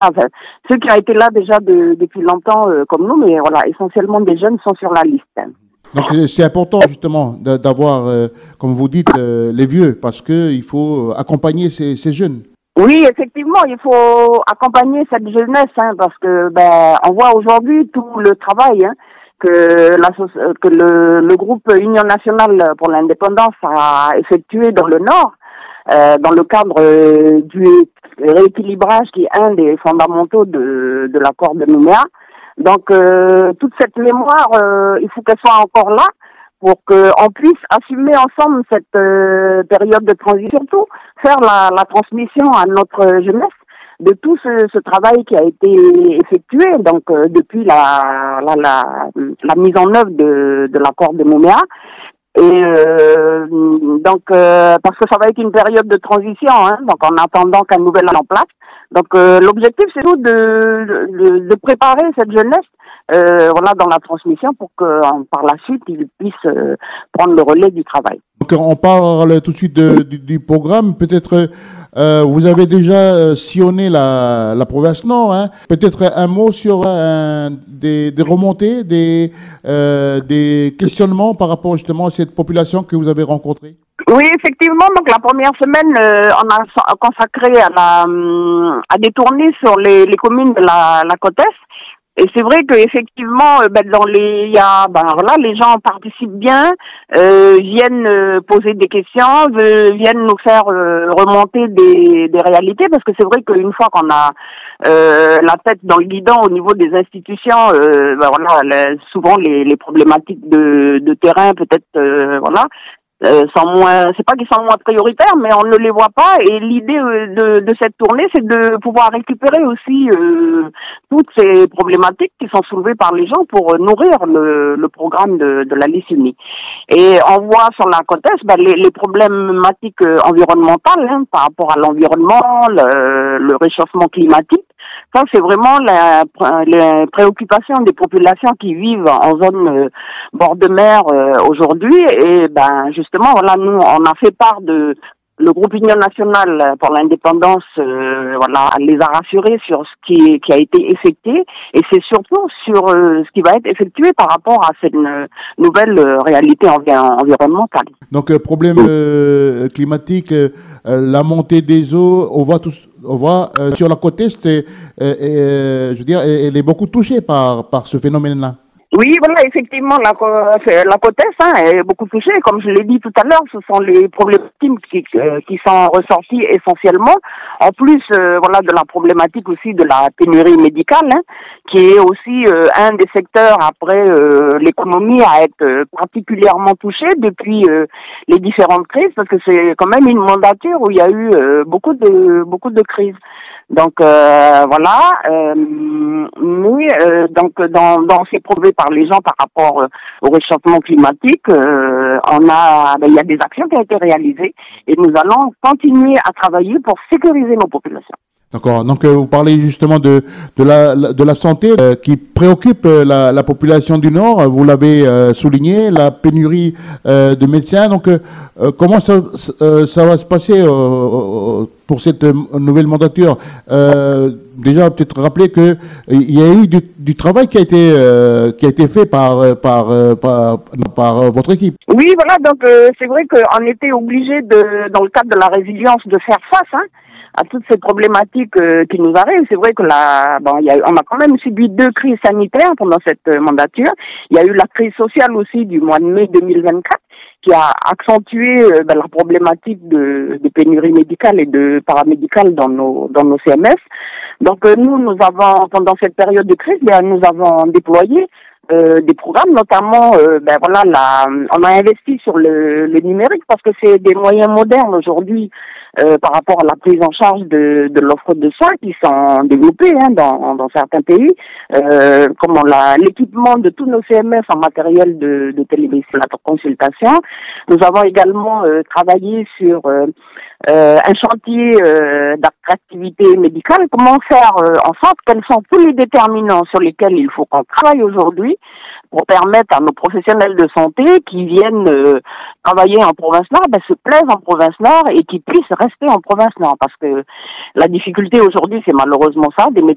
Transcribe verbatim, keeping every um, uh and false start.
Enfin, ceux qui ont été là déjà de, depuis longtemps euh, comme nous, mais voilà, essentiellement des jeunes sont sur la liste. Donc c'est important justement d'avoir, euh, comme vous dites, euh, les vieux, parce qu'il faut accompagner ces, ces jeunes. Oui, effectivement, il faut accompagner cette jeunesse, hein, parce que ben on voit aujourd'hui tout le travail hein, que, la, que le, le groupe Union nationale pour l'indépendance a effectué dans le Nord, euh, dans le cadre euh, du rééquilibrage qui est un des fondamentaux de, de l'accord de Nouméa. Donc euh, toute cette mémoire, euh, il faut qu'elle soit encore là pour qu'on puisse assumer ensemble cette euh, période de transition, surtout faire la, la transmission à notre jeunesse de tout ce, ce travail qui a été effectué donc euh, depuis la, la, la, la mise en œuvre de, de l'accord de Nouméa. Et euh, donc euh, parce que ça va être une période de transition, hein, donc en attendant qu'un nouvel en place. Donc euh, l'objectif c'est tout de, de, de préparer cette jeunesse euh, voilà dans la transmission pour que par la suite ils puissent euh, prendre le relais du travail. Donc on parle tout de suite de, du, du programme. Peut-être euh, vous avez déjà sillonné la, la province Nord. Hein. Peut-être un mot sur euh, des, des remontées, des, euh, des questionnements par rapport justement à cette population que vous avez rencontrée. Oui, effectivement. Donc la première semaine, euh, on a consacré à, la, à des tournées sur les, les communes de la, la côte Est. Et c'est vrai que effectivement, euh, ben, dans les, il y a, ben voilà, les gens participent bien, euh, viennent euh, poser des questions, euh, viennent nous faire euh, remonter des, des réalités, parce que c'est vrai qu'une fois qu'on a euh, la tête dans le guidon au niveau des institutions, euh, ben voilà, les, souvent les, les problématiques de, de terrain, peut-être, euh, voilà. Euh, sont moins, c'est pas qu'ils sont moins prioritaires, mais on ne les voit pas. Et l'idée euh, de, de cette tournée, c'est de pouvoir récupérer aussi euh, toutes ces problématiques qui sont soulevées par les gens pour euh, nourrir le, le programme de, de la liste unie. Et on voit sur la côte Est ben, les, les problématiques euh, environnementales hein, par rapport à l'environnement, le, le réchauffement climatique. Ça, c'est vraiment la, les préoccupations des populations qui vivent en zone euh, bord de mer euh, aujourd'hui. Et ben justement, voilà, nous, on a fait part de le groupe Union nationale pour l'indépendance, euh, voilà, les a rassurés sur ce qui, qui a été effectué, et c'est surtout sur euh, ce qui va être effectué par rapport à cette euh, nouvelle euh, réalité envi environnementale. Donc, euh, problème euh, climatique, euh, la montée des eaux, on voit tous, on voit euh, sur la côte Est, euh, euh, je veux dire, elle est beaucoup touchée par par ce phénomène-là. Oui, voilà, effectivement, la, la côte Est hein, est beaucoup touchée. Comme je l'ai dit tout à l'heure, ce sont les problématiques qui, euh, qui sont ressorties essentiellement. En plus, euh, voilà, de la problématique aussi de la pénurie médicale, hein, qui est aussi euh, un des secteurs après euh, l'économie à être euh, particulièrement touché depuis euh, les différentes crises, parce que c'est quand même une mandature où il y a eu euh, beaucoup de beaucoup de crises. Donc euh, voilà, euh, mais euh, donc dans dans ces progrès par les gens par rapport euh, au réchauffement climatique, euh, on a ben, il y a des actions qui ont été réalisées et nous allons continuer à travailler pour sécuriser nos populations. D'accord. Donc euh, vous parlez justement de de la de la santé euh, qui préoccupe euh, la, la population du Nord. Vous l'avez euh, souligné, la pénurie euh, de médecins. Donc euh, comment ça euh, ça va se passer euh, pour cette nouvelle mandature? euh, Déjà peut-être rappeler que il y a eu du, du travail qui a été euh, qui a été fait par par par, par votre équipe. Oui, voilà. Donc euh, c'est vrai qu'on était obligé de dans le cadre de la résilience de faire face, hein, à toutes ces problématiques euh, qui nous arrivent. C'est vrai que la, bon, il y a, on a quand même subi deux crises sanitaires pendant cette euh, mandature. Il y a eu la crise sociale aussi du mois de mai deux mille vingt-quatre qui a accentué euh, ben, la problématique de, de pénurie médicale et de paramédicale dans nos dans nos C M S. Donc euh, nous, nous avons pendant cette période de crise, bien, nous avons déployé Euh, des programmes, notamment, euh, ben voilà, la, on a investi sur le, le numérique parce que c'est des moyens modernes aujourd'hui euh, par rapport à la prise en charge de, de l'offre de soins qui sont développés hein, dans, dans certains pays, euh, comme l'équipement de tous nos C M S en matériel de, de télémédecine, la consultation. Nous avons également euh, travaillé sur euh, euh, un chantier euh, d'attractivité médicale. Comment faire euh, en sorte quels sont tous les déterminants sur lesquels il faut qu'on travaille aujourd'hui pour permettre à nos professionnels de santé qui viennent euh, travailler en province Nord, ben, se plaisent en province Nord et qui puissent rester en province Nord. Parce que la difficulté aujourd'hui, c'est malheureusement ça, des